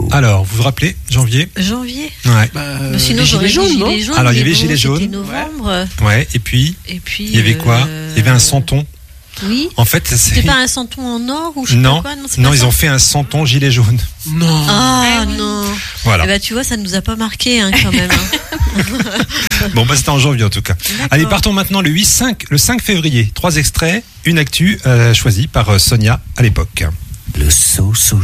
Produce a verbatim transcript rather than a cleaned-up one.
Radio. Alors, vous vous rappelez, janvier? Janvier. Ouais. Bah, Mais sinon, les j'aurais gilets dit jaunes, non gilets jaunes. Alors, il y mais avait bon, gilets c'était jaunes. novembre. Ouais, et puis, Et puis. il y avait quoi? euh, Il y avait un santon. Oui. En fait, c'est... C'était pas un santon en or ou je sais Non, pas quoi? Non, c'est non, pas ils ça. ont fait un santon gilet jaune. Non. Ah non. Voilà. Eh ben, tu vois, ça ne nous a pas marqué hein, quand même. Hein. Bon, bah, c'était en janvier, en tout cas. D'accord. Allez, partons maintenant le huit cinq, le cinq février. Trois extraits, une actu, euh, choisie par euh, Sonia à l'époque. Le So So